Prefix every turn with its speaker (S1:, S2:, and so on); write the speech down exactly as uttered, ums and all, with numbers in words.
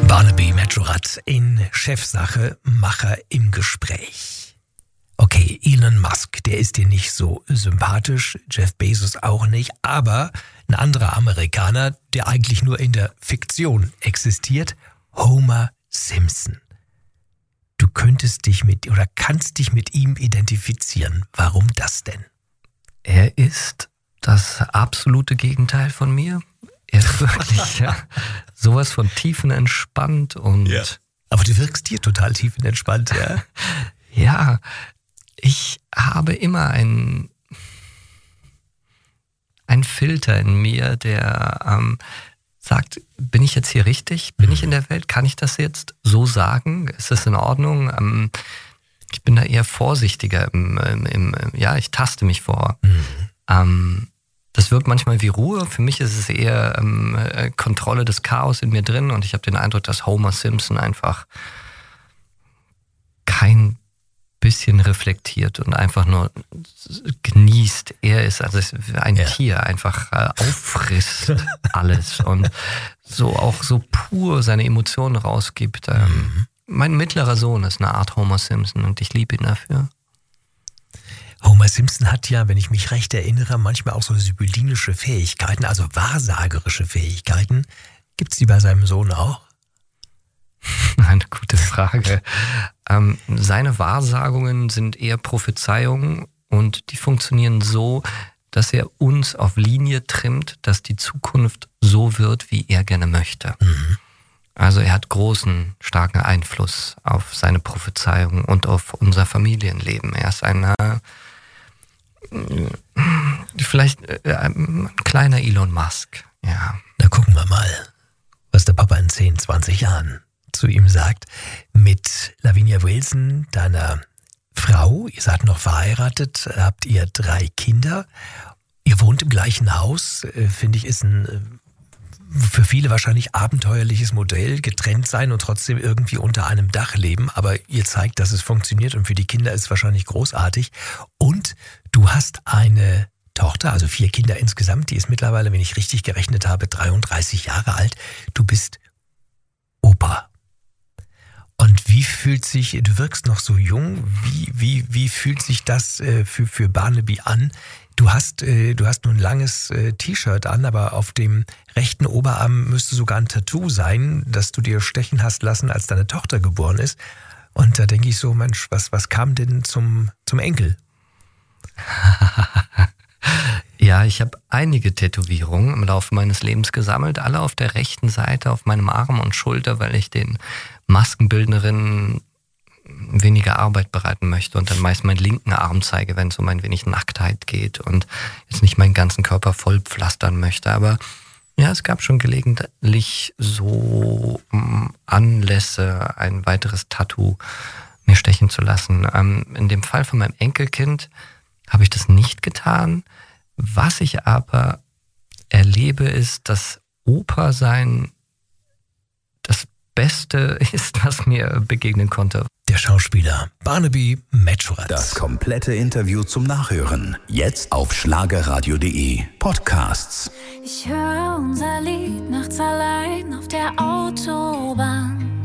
S1: Barnaby Metrorat in Chefsache, Macher im Gespräch. Okay, Elon Musk, der ist dir nicht so sympathisch, Jeff Bezos auch nicht, aber ein anderer Amerikaner, der eigentlich nur in der Fiktion existiert, Homer Simpson. Du könntest dich mit oder kannst dich mit ihm identifizieren. Warum das denn?
S2: Er ist das absolute Gegenteil von mir. Er ist wirklich ja, sowas von tiefenentspannt und...
S1: Ja. Aber du wirkst hier total tiefenentspannt, ja?
S2: Ja, ich habe immer einen, einen Filter in mir, der ähm, sagt, bin ich jetzt hier richtig? Bin mhm. ich in der Welt? Kann ich das jetzt so sagen? Ist das in Ordnung? Ähm, ich bin da eher vorsichtiger. Im, im, im, ja, ich taste mich vor. Mhm. Ähm, Das wirkt manchmal wie Ruhe. Für mich ist es eher ähm, Kontrolle des Chaos in mir drin und ich habe den Eindruck, dass Homer Simpson einfach kein bisschen reflektiert und einfach nur genießt. Er ist also ein ja. Tier, einfach äh, auffrisst alles und so auch so pur seine Emotionen rausgibt. Ähm, mhm. Mein mittlerer Sohn ist eine Art Homer Simpson und ich liebe ihn dafür.
S1: Homer Simpson hat ja, wenn ich mich recht erinnere, manchmal auch so sibyllinische Fähigkeiten, also wahrsagerische Fähigkeiten. Gibt es die bei seinem Sohn auch?
S2: Eine gute Frage. ähm, seine Wahrsagungen sind eher Prophezeiungen und die funktionieren so, dass er uns auf Linie trimmt, dass die Zukunft so wird, wie er gerne möchte. Mhm. Also er hat großen, starken Einfluss auf seine Prophezeiungen und auf unser Familienleben. Er ist ein äh, vielleicht äh, ein kleiner Elon Musk. Ja.
S1: Na gucken wir mal, was der Papa in zehn, zwanzig Jahren zu ihm sagt. Mit Lavinia Wilson, deiner Frau, ihr seid noch verheiratet, habt ihr drei Kinder. Ihr wohnt im gleichen Haus, äh, finde ich, ist ein äh, für viele wahrscheinlich abenteuerliches Modell, getrennt sein und trotzdem irgendwie unter einem Dach leben. Aber ihr zeigt, dass es funktioniert und für die Kinder ist es wahrscheinlich großartig. Und du hast eine Tochter, also vier Kinder insgesamt, die ist mittlerweile, wenn ich richtig gerechnet habe, dreiunddreißig Jahre alt. Du bist Opa. Und wie fühlt sich, du wirkst noch so jung, wie, wie, wie fühlt sich das äh, für, für Barnaby an? Du hast, äh, du hast nur ein langes äh, T-Shirt an, aber auf dem rechten Oberarm müsste sogar ein Tattoo sein, das du dir stechen hast lassen, als deine Tochter geboren ist. Und da denke ich so, Mensch, was, was kam denn zum, zum Enkel?
S2: Ja, ich habe einige Tätowierungen im Laufe meines Lebens gesammelt, alle auf der rechten Seite, auf meinem Arm und Schulter, weil ich den Maskenbildnerinnen weniger Arbeit bereiten möchte und dann meist meinen linken Arm zeige, wenn es um ein wenig Nacktheit geht und jetzt nicht meinen ganzen Körper voll pflastern möchte. Aber ja, es gab schon gelegentlich so um, Anlässe, ein weiteres Tattoo mir stechen zu lassen. Ähm, in dem Fall von meinem Enkelkind habe ich das nicht getan. Was ich aber erlebe, ist, dass Opa sein das Beste ist, was mir begegnen konnte.
S1: Der Schauspieler Barnaby Metrorat.
S3: Das komplette Interview zum Nachhören. Jetzt auf schlagerradio punkt de Podcasts.
S4: Ich höre unser Lied nachts allein auf der Autobahn.